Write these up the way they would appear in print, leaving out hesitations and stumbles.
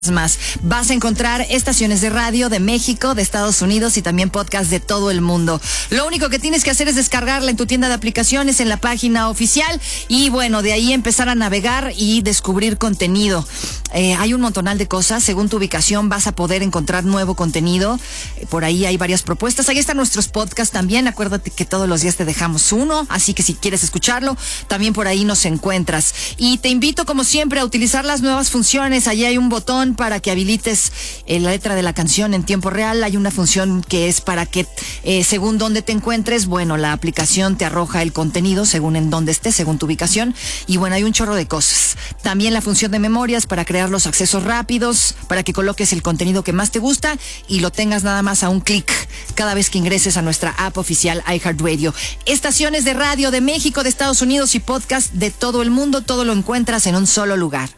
más. Vas a encontrar estaciones de radio de México, de Estados Unidos y también podcast de todo el mundo. Lo único que tienes que hacer es descargarla en tu tienda de aplicaciones, en la página oficial y bueno, de ahí empezar a navegar y descubrir contenido. Hay un montonal de cosas. Según tu ubicación vas a poder encontrar nuevo contenido. Por ahí hay varias propuestas. Ahí están nuestros podcasts también. Acuérdate que todos los días te dejamos uno, así que si quieres escucharlo, también por ahí nos encuentras. Y te invito como siempre a utilizar las nuevas funciones. Allí hay un botón para que habilites la letra de la canción en tiempo real. Hay una función que es para que según dónde te encuentres, bueno, la aplicación te arroja el contenido según en dónde estés, según tu ubicación. Y bueno, hay un chorro de cosas. También la función de memorias para crear los accesos rápidos, para que coloques el contenido que más te gusta y lo tengas nada más a un clic cada vez que ingreses a nuestra app oficial iHeartRadio. Estaciones de radio de México, de Estados Unidos y podcast de todo el mundo, todo lo encuentras en un solo lugar.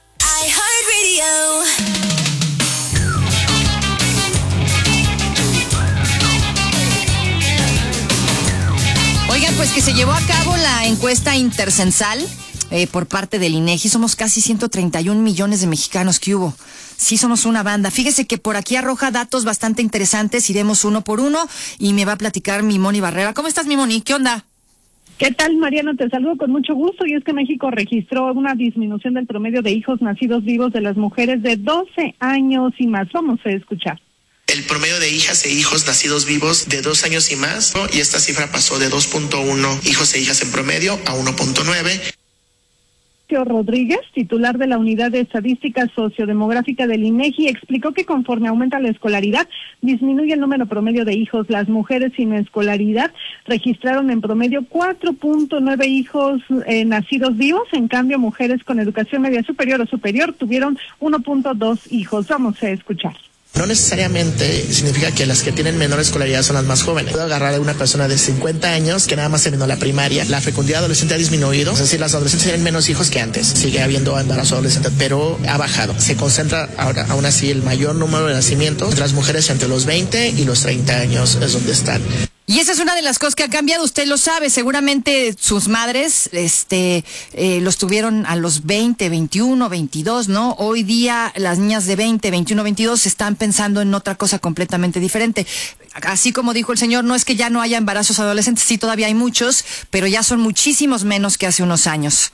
Oigan, pues que se llevó a cabo la encuesta intercensal por parte del INEGI. Somos casi 131 millones de mexicanos que hubo. Sí, somos una banda. Fíjese que por aquí arroja datos bastante interesantes. Iremos uno por uno y me va a platicar mi Moni Barrera. ¿Cómo estás, mi Moni? ¿Qué onda? ¿Qué tal, Mariana? Te saludo con mucho gusto. Y es que México registró una disminución del promedio de hijos nacidos vivos de las mujeres de 12 años y más. Vamos a escuchar. El promedio de hijas e hijos nacidos vivos de 2 años y más, ¿no? Y esta cifra pasó de 2.1 hijos e hijas en promedio a 1.9. Rodríguez, titular de la Unidad de Estadística Sociodemográfica del INEGI, explicó que conforme aumenta la escolaridad, disminuye el número promedio de hijos. Las mujeres sin escolaridad registraron en promedio 4.9 hijos nacidos vivos, en cambio mujeres con educación media superior o superior tuvieron 1.2 hijos. Vamos a escuchar. No necesariamente significa que las que tienen menor escolaridad son las más jóvenes. Puedo agarrar a una persona de 50 años que nada más terminó la primaria. La fecundidad adolescente ha disminuido, es decir, las adolescentes tienen menos hijos que antes. Sigue habiendo embarazo adolescente, pero ha bajado. Se concentra ahora, aún así, el mayor número de nacimientos entre las mujeres entre los 20 y los 30 años es donde están. Y esa es una de las cosas que ha cambiado, usted lo sabe, seguramente sus madres los tuvieron a los 20, 21, 22, ¿no? Hoy día las niñas de 20, 21, 22 están pensando en otra cosa completamente diferente. Así como dijo el señor, no es que ya no haya embarazos adolescentes, sí todavía hay muchos, pero ya son muchísimos menos que hace unos años.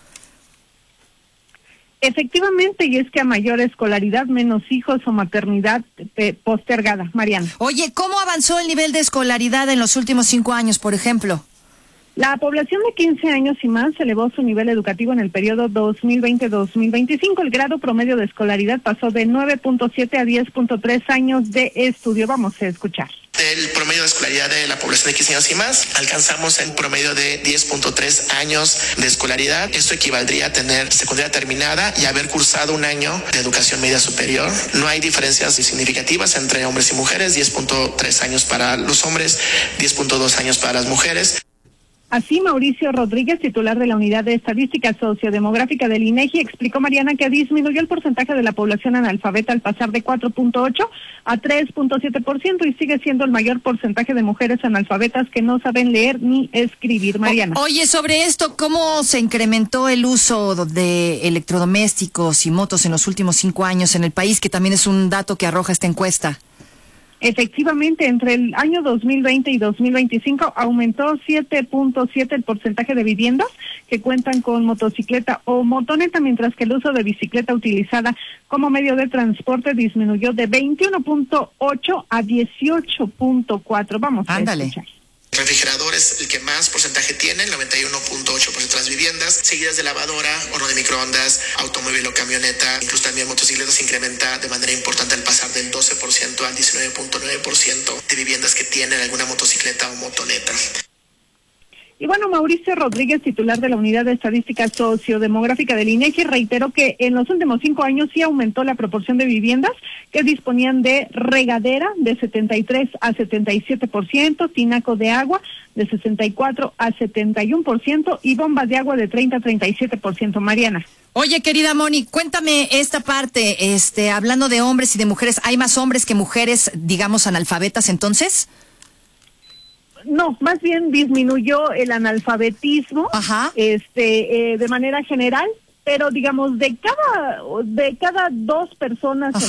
Efectivamente, y es que a mayor escolaridad, menos hijos o maternidad postergada. Mariana. Oye, ¿cómo avanzó el nivel de escolaridad en los últimos 5 años, por ejemplo? La población de 15 años y más elevó su nivel educativo en el periodo 2020-2025. El grado promedio de escolaridad pasó de 9.7 a 10.3 años de estudio. Vamos a escuchar. El promedio de escolaridad de la población de 15 años y más, alcanzamos el promedio de 10.3 años de escolaridad. Esto equivaldría a tener secundaria terminada y haber cursado un año de educación media superior. No hay diferencias significativas entre hombres y mujeres, 10.3 años para los hombres, 10.2 años para las mujeres. Así, Mauricio Rodríguez, titular de la Unidad de Estadística Sociodemográfica del INEGI, explicó, Mariana, que disminuyó el porcentaje de la población analfabeta al pasar de 4.8 a 3.7% y sigue siendo el mayor porcentaje de mujeres analfabetas que no saben leer ni escribir. Mariana. Oye, sobre esto, ¿cómo se incrementó el uso de electrodomésticos y motos en los últimos 5 años en el país, que también es un dato que arroja esta encuesta? Efectivamente, entre el año 2020 y 2025 aumentó 7.7 el porcentaje de viviendas que cuentan con motocicleta o motoneta, mientras que el uso de bicicleta utilizada como medio de transporte disminuyó de 21.8 a 18.4. Vamos a escuchar. Refrigerador es el que más porcentaje tiene, el 91.8% de las viviendas, seguidas de lavadora, horno de microondas, automóvil o camioneta, incluso también motocicletas. Se incrementa de manera importante al pasar del 12% al 19.9% de viviendas que tienen alguna motocicleta o motoneta. Y bueno, Mauricio Rodríguez, titular de la Unidad de Estadística Sociodemográfica del INEGI, reiteró que en los últimos 5 años sí aumentó la proporción de viviendas que disponían de regadera de 73 a 77%, tinaco de agua de 64 a 71% y bombas de agua de 30 a 37%. Mariana. Oye, querida Moni, cuéntame esta parte, hablando de hombres y de mujeres, ¿hay más hombres que mujeres, digamos, analfabetas entonces? No, más bien disminuyó el analfabetismo, Ajá. de manera general, pero digamos de cada 2 personas